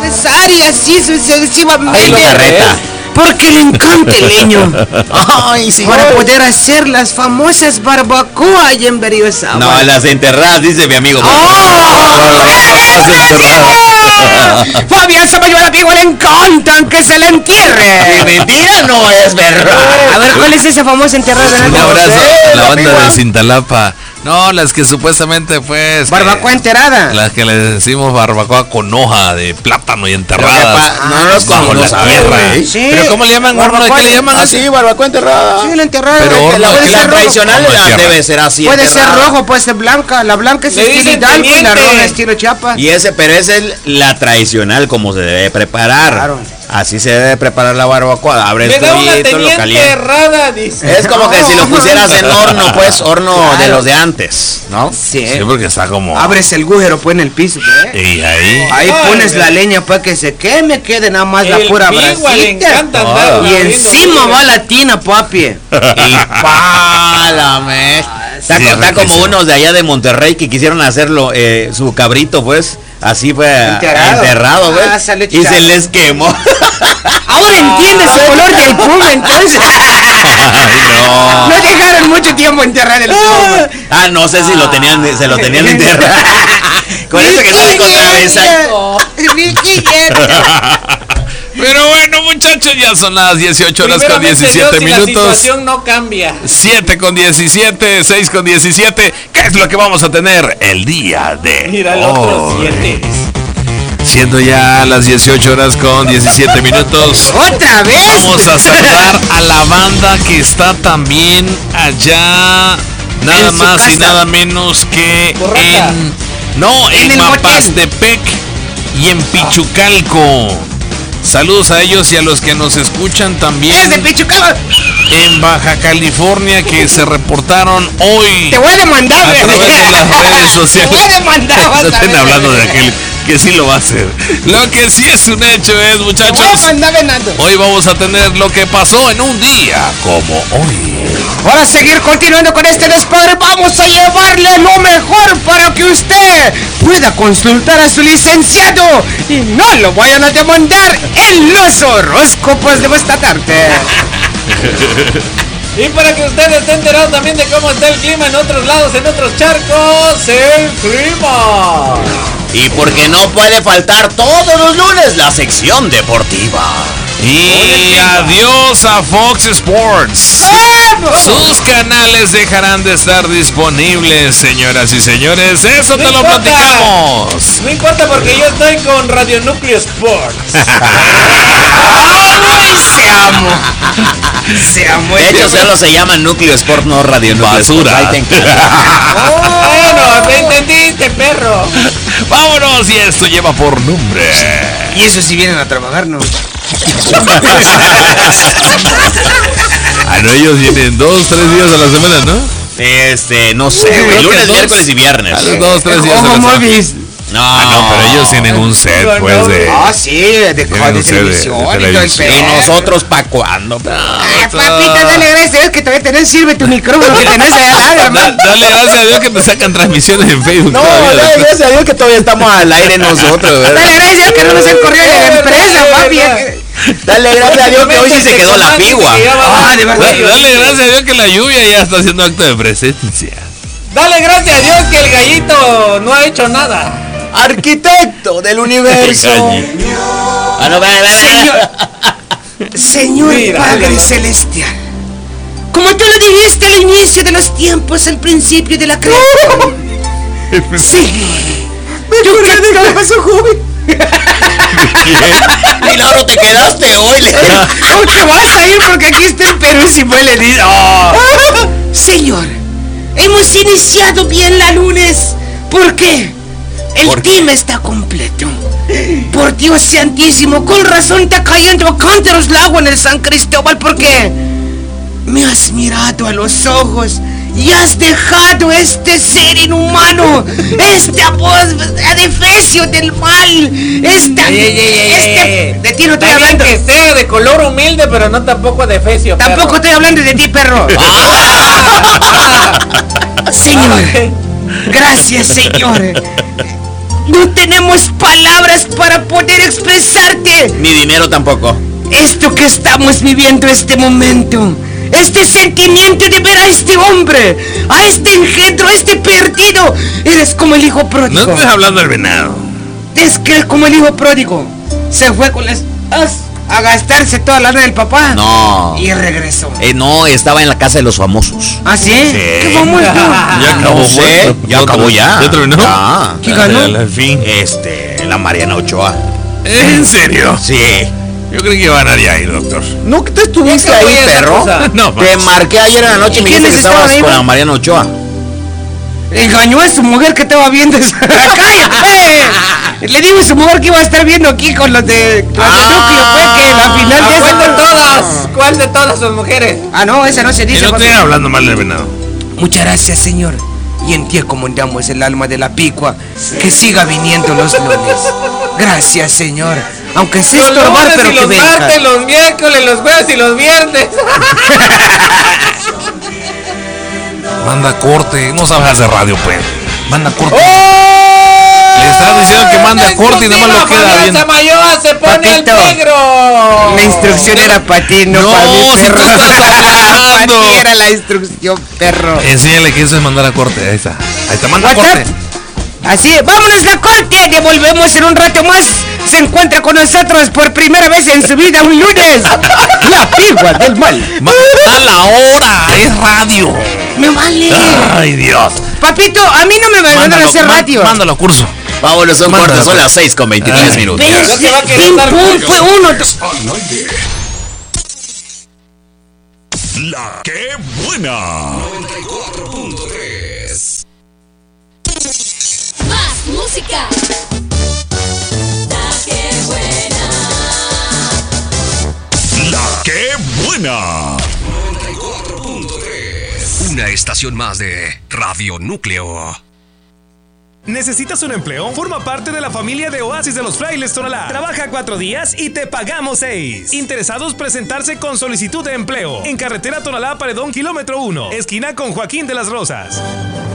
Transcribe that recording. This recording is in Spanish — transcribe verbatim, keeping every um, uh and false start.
regresar y así sucesivamente. Ay, lo carreta. Porque le encanta el leño. Ay, sí. Para poder hacer las famosas barbacoa allá en Berriozábal. No, las enterradas, dice mi amigo. ¡Oh! Fabián Samayoa, amigo, le encantan que se le entierre. Mentira, no es verdad. A ver, ¿cuál es esa famosa enterrada? Un abrazo sé, a la banda amigo. de Cintalapa. No, las que supuestamente pues... Barbacoa que- enterrada. Las que le decimos barbacoa con hoja de plátano y enterradas. Pero que pa- no nos bajo como la saber, tierra. güey. Sí. ¿Pero cómo le llaman, gordo? ¿De Barbacoa- qué le llaman? Ah, sí, barbacoa enterrada. Sí, la enterrada. Pero la- horno, la, que puede La ser rojo. tradicional Como la tierra. debe ser así. Puede ser enterrada. rojo, puede ser blanca. La blanca es Le estilo dicen Hidalgo y la teniente. roja estilo Chiapas. Y ese, pero esa es la tradicional como se debe preparar. Claro. Así se debe preparar la barbacoa. Abre Me el da una pollito, lo teniente calienta. errada, dice. Es como que si lo pusieras en horno, pues horno de Claro. los de antes, ¿no? Sí. Sí, porque está como... Abres el agujero pues en el piso, ¿eh? Y ahí... Ahí Ay, pones güey. la leña para que se queme, quede nada más la El pura pigua le brasita. encanta andar Ah. Y abriendo encima pigua. va la tina, papi. Y pálame. Está, Sí, co- está como riquísimo. unos de allá de Monterrey que quisieron hacerlo, eh, su cabrito, pues, así fue Enterrado. enterrado, güey. Ah, sale y chicharro. se les quemó. Ahora entiendes el color del puma, entonces. no. No dejaron mucho tiempo enterrar el puma. Ah, no sé si lo tenían, se lo tenían enterrado. Con eso que sale con travesaño. Pero bueno, muchachos, ya son las dieciocho horas con Primeramente, diecisiete Dios, si la minutos. situación no cambia. siete con diecisiete, seis con diecisiete. ¿Qué es lo que vamos a tener el día de Mira el otro hoy? siete. Siendo ya las dieciocho horas con diecisiete minutos. ¡Otra vez! Vamos a saludar a la banda que está también allá, nada En su más y casa. nada menos que Correcta. en, no, En en el Mapastepec y en Pichucalco. Saludos a ellos y a los que nos escuchan ¡Es de también Pichucaba! en Baja California, que se reportaron hoy Te voy a demandar, a güey. través de las redes Te sociales. voy a demandar, vas No a estén ver, hablando güey. de aquel que sí lo va a hacer. Lo que sí es un hecho es, Te voy a muchachos, demandar, Venando. hoy vamos a tener lo que pasó en un día como hoy. Para seguir continuando con este despadre, vamos a llevarle lo mejor para que usted pueda consultar a su licenciado y no lo vayan a demandar en los horóscopos de esta tarde. Y para que usted esté enterado también de cómo está el clima en otros lados, en otros charcos, el clima. Y porque no puede faltar todos los lunes la sección deportiva. Y adiós a Fox Sports. Sus canales dejarán de estar disponibles, señoras y señores. Eso te No lo importa. platicamos. No importa porque yo estoy con Radio Núcleo Sports. ¡Ay, se amo! Se amo. De hecho, solo se llama Núcleo Sport, no Radio Núcleo Basura. Sport. Ahí te encargo. Bueno, me entendiste, perro. Vámonos, y esto lleva por nombre. Y eso si vienen a trabajar, ¿no? Ah, no, ellos vienen dos, tres días a la semana, ¿no? Este, no sé, Creo güey. que Lunes, dos. miércoles y viernes. A los dos, tres días a la Ojo, semana. Movis. No, Ah, no, pero ellos tienen un set, No, pues, no. de... Ah, sí, de, de, Tienen de un set de- televisión de y todo el televisión. ¿Y pedo. nosotros pa' cuándo? Ay, papita, dale gracias a Dios que todavía tenés, sirve tu micrófono que tenés allá al lado, Da- hermano. Dale gracias a Dios que te sacan transmisiones en Facebook. No, todavía. dale gracias a Dios que todavía estamos al aire nosotros, ¿verdad? Dale gracias a Dios que no nos han corrido de la empresa, papi. Dale gracias a Dios que hoy sí se quedó la pigua. Ah, de verdad. Dale, dale gracias a Dios que la lluvia ya está haciendo acto de presencia. Dale gracias a Dios que el gallito no ha hecho nada. Arquitecto del universo. Ah, no, ve, ve, ve. Señor, Señor Mira, Padre mira. Celestial, como tú lo dijiste al inicio de los tiempos, al principio de la creación. Sí. Yo creo que ¿qué pasó, joven? Milagro, te quedaste hoy. le- ¿Cómo te vas a ir? Porque aquí está el Perú si muele. Dice, oh. Señor, hemos iniciado bien la lunes. ¿Por qué? El ¿Por qué? team está completo. Por Dios santísimo, con razón está cayendo a cántaros el agua en el San Cristóbal, porque me has mirado a los ojos y has dejado este ser inhumano, esta voz adefesio del mal, esta, Ey, ey, ey, ey, este, ey. de ti no estoy Está bien hablando, que sea de color humilde, pero no tampoco de fecio. tampoco perro. estoy hablando de ti, perro. Señor, gracias, Señor. No tenemos palabras para poder expresarte. Ni dinero tampoco. Esto que estamos viviendo este momento. Este sentimiento de ver a este hombre, a este engendro, a este perdido. Eres como el hijo pródigo. No estás hablando del venado. Es que como el hijo pródigo se fue con las as a gastarse toda la lana del papá. No. Y regresó. Eh, no, estaba en la casa de los famosos. ¿Ah, sí? Sí. ¿Qué famoso? Ya acabó, No sé, pues. ya acabó ya. ¿Ya terminó? Ya. ¿Quién ganó? Al, al fin. Este, la Mariana Ochoa. ¿En serio? Sí. Yo creí que iba a nadie ahí, doctor. ¿No que te estuviste ¿Qué ahí, acabó esa perro? cosa? No, Te marqué ayer en la noche y me ¿Quiénes dijiste que estabas estaban ahí, con man? la Mariana Ochoa. Engañó a su mujer que estaba viendo. ¡Cállate! Le dijo a su mujer que iba a estar viendo aquí con los de, los de núcleo, fue que la final de ¿Cuál de esa. todas? ¿Cuál de todas sus mujeres? Ah, no, esa no se Y dice. no papi. estoy hablando mal del venado. Muchas gracias, señor. Y en ti comandamos el alma de la picua. Que siga viniendo los lunes. Gracias, señor. Aunque sea Los estorbar, lunes pero y que los venga. martes, los miércoles, los jueves y los viernes. Manda corte. No sabes hacer radio, pues. Manda corte. ¡Oh! Le estás diciendo que manda corte y nada más lo queda Fabián bien. Samayoa se pone Papito, al negro. La instrucción era para ti, no, No, para mí, si perro. tú estás hablando. Para ti era la instrucción, perro. Enséñale que eso es mandar a corte. Ahí está. Ahí está, manda WhatsApp. corte. Así, vámonos la corte. Devolvemos en un rato más. Se encuentra con nosotros por primera vez en su vida un lunes. La pigua del mal. Ma- a la hora. Es radio. Me vale. Ay, Dios. Papito, a mí no me van a Mándalo, hacer ma- radio. Mándalo a curso. Vámonos, son Mándalo, cortos, son pues. las seis con veintitrés Ay. minutos. ¿Ves? Ya se va a querer Pim, dar pum, pollo. fue uno. dos- La que buena. Más música. La que buena. La que buena. Una estación más de Radio Núcleo. ¿Necesitas un empleo? Forma parte de la familia de Oasis de los Frailes Tonalá. Trabaja cuatro días y te pagamos seis. Interesados presentarse con solicitud de empleo. En carretera Tonalá Paredón, kilómetro uno. Esquina con Joaquín de las Rosas.